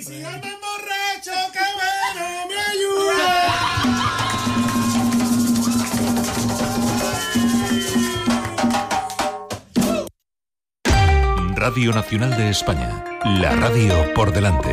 si yo me emborracho, qué bueno me ayuda. Radio Nacional de España, la radio por delante.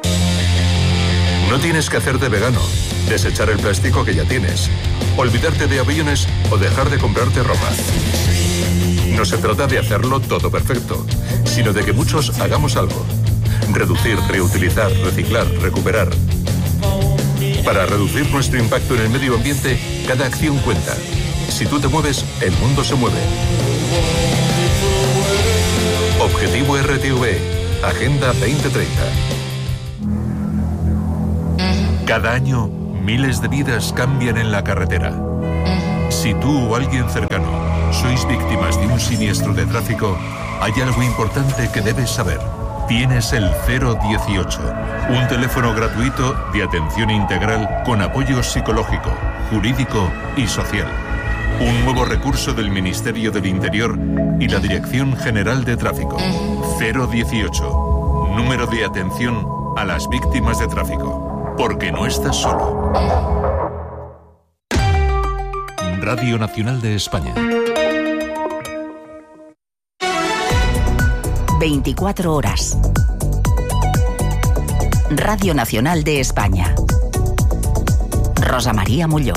No tienes que hacerte vegano, desechar el plástico que ya tienes, olvidarte de aviones o dejar de comprarte ropa. No se trata de hacerlo todo perfecto, sino de que muchos hagamos algo. Reducir, reutilizar, reciclar, recuperar. Para reducir nuestro impacto en el medio ambiente, cada acción cuenta. Si tú te mueves, el mundo se mueve. Objetivo RTV, Agenda 2030. Cada año, miles de vidas cambian en la carretera. Si tú o alguien cercano sois víctimas de un siniestro de tráfico, hay algo importante que debes saber. Tienes el 018, un teléfono gratuito de atención integral con apoyo psicológico, jurídico y social. Un nuevo recurso del Ministerio del Interior y la Dirección General de Tráfico. 018, número de atención a las víctimas de tráfico. Porque no estás solo. Radio Nacional de España. 24 horas. Radio Nacional de España. Rosa María Molló.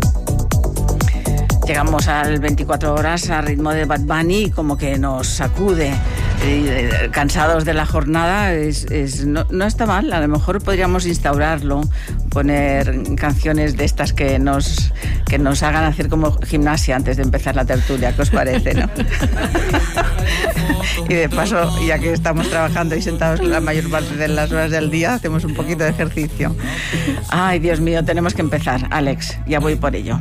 Llegamos al 24 horas a ritmo de Bad Bunny y como que nos sacude. Cansados de la jornada, no está mal. A lo mejor podríamos instaurarlo, poner canciones de estas que nos hagan hacer como gimnasia antes de empezar la tertulia. ¿Qué os parece, no? Y de paso, ya que estamos trabajando y sentados la mayor parte de las horas del día, hacemos un poquito de ejercicio. Ay, Dios mío, tenemos que empezar. Alex, ya voy por ello.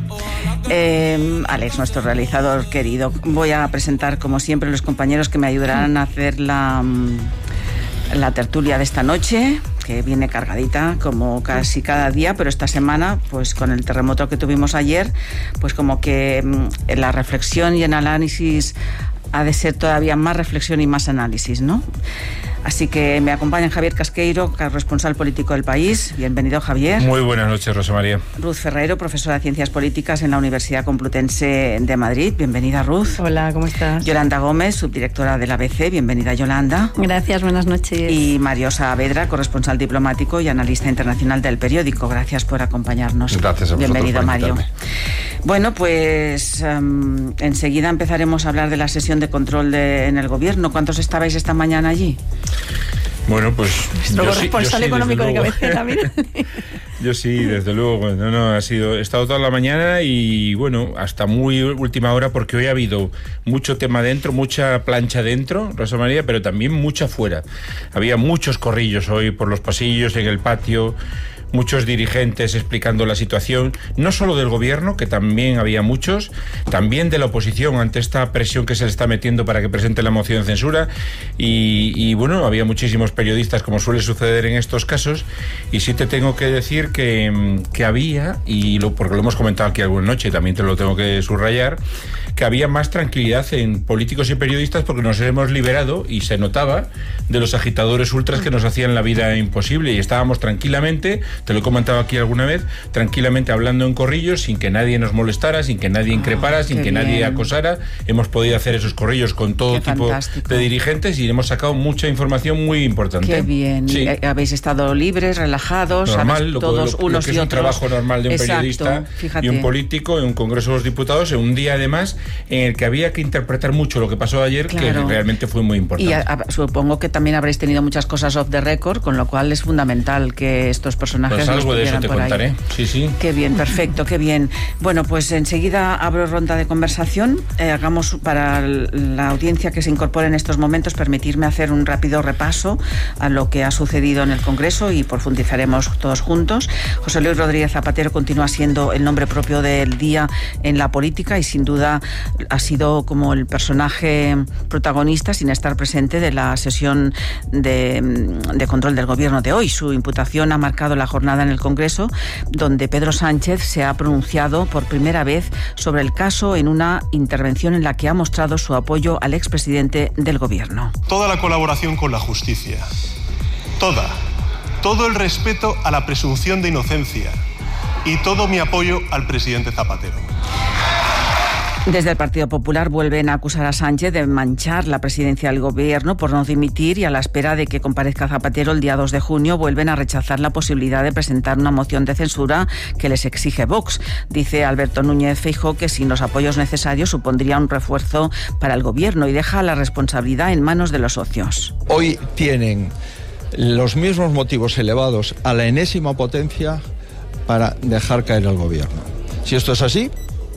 Alex, nuestro realizador querido, voy a presentar como siempre los compañeros que me ayudarán a hacer la tertulia de esta noche, que viene cargadita como casi cada día, pero esta semana, pues con el terremoto que tuvimos ayer, pues como que en la reflexión y en análisis ha de ser todavía más reflexión y más análisis, ¿no? Así que me acompañan Javier Casqueiro, corresponsal político del País. Bienvenido, Javier. Muy buenas noches, Rosa María. Ruth Ferrero, profesora de Ciencias Políticas en la Universidad Complutense de Madrid. Bienvenida, Ruth. Hola, ¿cómo estás? Yolanda Gómez, subdirectora del ABC. Bienvenida, Yolanda. Gracias, buenas noches. Y Mario Saavedra, corresponsal diplomático y analista internacional del periódico. Gracias por acompañarnos. Gracias a vosotros. Bienvenido, Mario. Bueno, pues enseguida empezaremos a hablar de la sesión de control en el gobierno. ¿Cuántos estabais esta mañana allí? Bueno, pues nuestro corresponsal económico de cabecera, mira. Yo sí, desde luego. He estado toda la mañana y bueno, hasta muy última hora, porque hoy ha habido mucho tema dentro, mucha plancha dentro, Rosa María, pero también mucha fuera. Había muchos corrillos hoy por los pasillos, en el patio, muchos dirigentes explicando la situación, no solo del gobierno, que también había muchos, también de la oposición ante esta presión que se le está metiendo para que presente la moción de censura y bueno, había muchísimos periodistas, como suele suceder en estos casos, y sí te tengo que decir que había, porque lo hemos comentado aquí alguna noche, también te lo tengo que subrayar, que había más tranquilidad en políticos y periodistas porque nos hemos liberado, y se notaba, de los agitadores ultras que nos hacían la vida imposible, y estábamos tranquilamente, te lo he comentado aquí alguna vez, tranquilamente hablando en corrillos, sin que nadie nos molestara, sin que nadie increpara, sin que nadie acosara. Hemos podido hacer esos corrillos con todo tipo de dirigentes y hemos sacado mucha información muy importante. Qué bien. Sí. Habéis estado libres, relajados, normal, todos unos que y es otros. Un trabajo normal de un periodista y un político en un Congreso de los Diputados, en un día además en el que había que interpretar mucho lo que pasó ayer, que realmente fue muy importante. Y supongo que también habréis tenido muchas cosas off the record, con lo cual es fundamental que estos personajes pues algo de eso te contaré. Sí. Qué bien, perfecto, qué bien. Bueno, pues enseguida abro ronda de conversación. Hagamos para la audiencia que se incorpora en estos momentos, permitirme hacer un rápido repaso a lo que ha sucedido en el Congreso y profundizaremos todos juntos. José Luis Rodríguez Zapatero continúa siendo el nombre propio del día en la política y sin duda ha sido como el personaje protagonista, sin estar presente, de la sesión de control del gobierno de hoy. Su imputación ha marcado la jornada en el Congreso, donde Pedro Sánchez se ha pronunciado por primera vez sobre el caso en una intervención en la que ha mostrado su apoyo al expresidente del gobierno. Toda la colaboración con la justicia, toda todo el respeto a la presunción de inocencia y todo mi apoyo al presidente Zapatero. Desde el Partido Popular vuelven a acusar a Sánchez de manchar la presidencia del gobierno por no dimitir, y a la espera de que comparezca Zapatero el día 2 de junio vuelven a rechazar la posibilidad de presentar una moción de censura que les exige Vox. Dice Alberto Núñez Feijóo que sin los apoyos necesarios supondría un refuerzo para el gobierno y deja la responsabilidad en manos de los socios. Hoy tienen los mismos motivos elevados a la enésima potencia para dejar caer al gobierno. Si esto es así,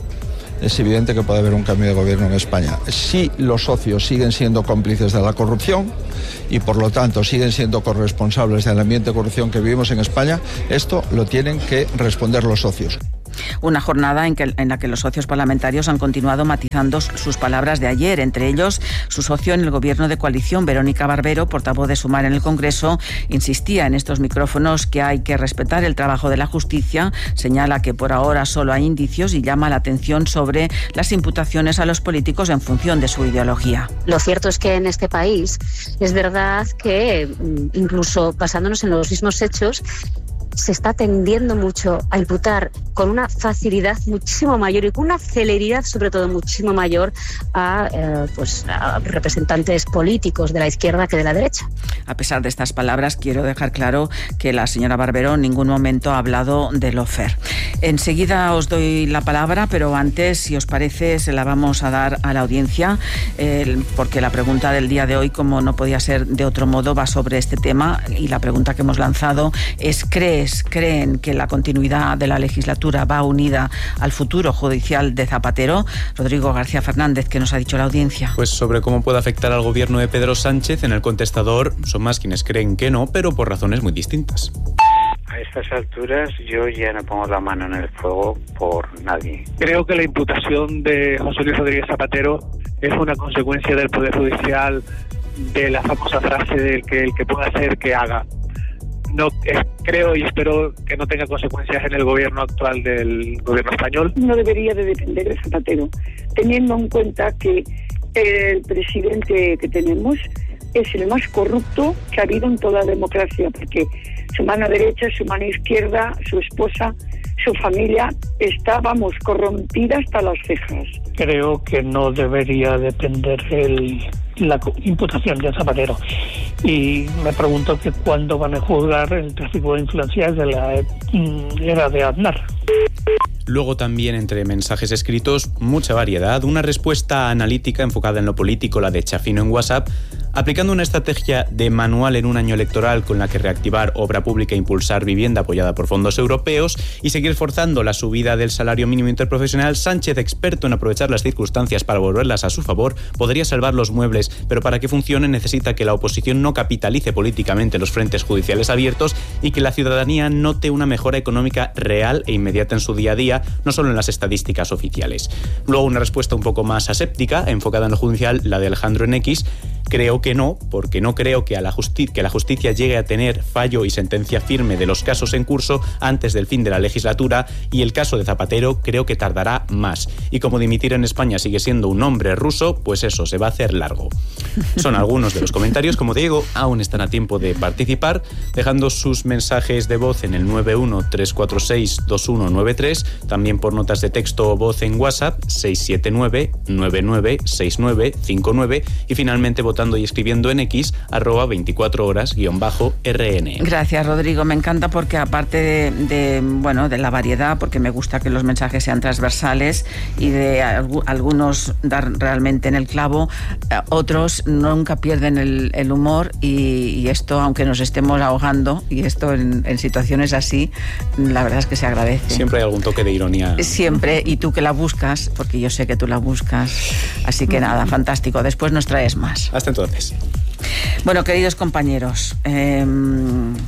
es evidente que puede haber un cambio de gobierno en España. Si los socios siguen siendo cómplices de la corrupción y por lo tanto siguen siendo corresponsables del ambiente de corrupción que vivimos en España, esto lo tienen que responder los socios. Una jornada en la que los socios parlamentarios han continuado matizando sus palabras de ayer, entre ellos su socio en el gobierno de coalición, Verónica Barbero, portavoz de Sumar en el Congreso, insistía en estos micrófonos que hay que respetar el trabajo de la justicia, señala que por ahora solo hay indicios y llama la atención sobre las imputaciones a los políticos en función de su ideología. Lo cierto es que en este país es verdad que, incluso basándonos en los mismos hechos, se está tendiendo mucho a imputar con una facilidad muchísimo mayor y con una celeridad sobre todo muchísimo mayor a representantes políticos de la izquierda que de la derecha. A pesar de estas palabras, quiero dejar claro que la señora Barbero en ningún momento ha hablado de lawfare. Enseguida os doy la palabra, pero antes, si os parece, se la vamos a dar a la audiencia, porque la pregunta del día de hoy, como no podía ser de otro modo, va sobre este tema, y la pregunta que hemos lanzado es: ¿creen que la continuidad de la legislatura va unida al futuro judicial de Zapatero? Rodrigo García Fernández, ¿qué nos ha dicho la audiencia? Pues sobre cómo puede afectar al gobierno de Pedro Sánchez, en el contestador son más quienes creen que no, pero por razones muy distintas. A estas alturas yo ya no pongo la mano en el fuego por nadie. Creo que la imputación de José Luis Rodríguez Zapatero es una consecuencia del Poder Judicial, de la famosa frase del que el que pueda hacer, que haga. No creo y espero que no tenga consecuencias en el gobierno actual del gobierno español. No debería de depender de Zapatero, teniendo en cuenta que el presidente que tenemos es el más corrupto que ha habido en toda la democracia, porque su mano derecha, su mano izquierda, su esposa, su familia está, corrompida hasta las cejas. Creo que no debería depender la imputación de Zapatero, y me pregunto que cuándo van a juzgar el tráfico de influencias de la era de Aznar. Luego también, entre mensajes escritos, mucha variedad, una respuesta analítica enfocada en lo político, la de Chafino en WhatsApp, aplicando una estrategia de manual en un año electoral con la que reactivar obra pública e impulsar vivienda apoyada por fondos europeos y seguir forzando la subida del salario mínimo interprofesional. Sánchez, experto en aprovechar las circunstancias para volverlas a su favor, podría salvar los muebles, pero para que funcione necesita que la oposición no capitalice políticamente los frentes judiciales abiertos y que la ciudadanía note una mejora económica real e inmediata en su día a día, no solo en las estadísticas oficiales. Luego una respuesta un poco más aséptica, enfocada en lo judicial, la de Alejandro en X. Creo que no, porque no creo que la justicia llegue a tener fallo y sentencia firme de los casos en curso antes del fin de la legislatura, y el caso de Zapatero creo que tardará más. Y como dimitir en España sigue siendo un nombre ruso, pues eso, se va a hacer largo. Son algunos de los comentarios. Como te digo, aún están a tiempo de participar, dejando sus mensajes de voz en el 913462193, también por notas de texto o voz en WhatsApp 679996959, y finalmente votando y escribiendo en X @24horas_RN. Gracias, Rodrigo. Me encanta porque aparte de la variedad, porque me gusta que los mensajes sean transversales y de algunos dar realmente en el clavo, otros nunca pierden el humor, y esto, aunque nos estemos ahogando, y esto en situaciones así, la verdad es que se agradece. Siempre hay algún toque de ironía. Siempre, y tú que la buscas, porque yo sé que tú la buscas. Así que nada, fantástico. Después nos traes más. Hasta entonces. Bueno, queridos compañeros,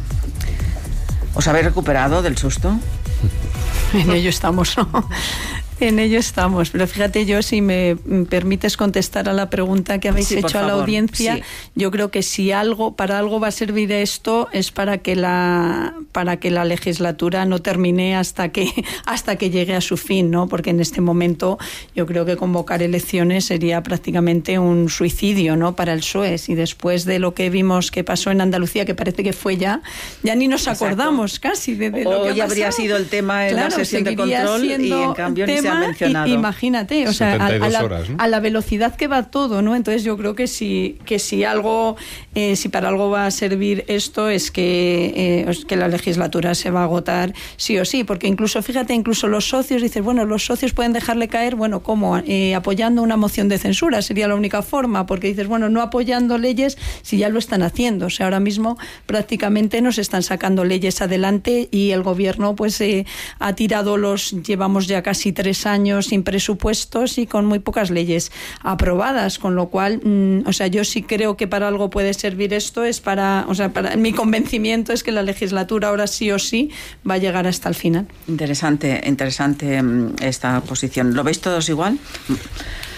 ¿os habéis recuperado del susto? En ello estamos, ¿no? En ello estamos, pero fíjate, yo, si me permites contestar a la pregunta que habéis hecho a la audiencia, yo creo que si para algo va a servir esto es para que la legislatura no termine hasta que llegue a su fin, ¿no? Porque en este momento yo creo que convocar elecciones sería prácticamente un suicidio, ¿no?, para el PSOE. Y después de lo que vimos que pasó en Andalucía, que parece que fue ya ni nos acordamos casi de lo que hoy habría sido el tema en la sesión de control y en cambio ni se ha mencionado. Imagínate, o sea, horas, ¿no?, a la velocidad que va todo, ¿no? Entonces yo creo que si para algo va a servir esto es que la legislatura se va a agotar sí o sí, porque incluso los socios dicen, bueno, los socios pueden dejarle caer, bueno, ¿cómo? Apoyando una moción de censura sería la única forma, porque dices, bueno, no apoyando leyes si ya lo están haciendo. O sea, ahora mismo prácticamente nos están sacando leyes adelante y el gobierno pues llevamos ya casi 3 años sin presupuestos y con muy pocas leyes aprobadas, con lo cual, yo sí creo que para algo puede servir esto, mi convencimiento es que la legislatura ahora sí o sí va a llegar hasta el final. Interesante esta posición. ¿Lo veis todos igual?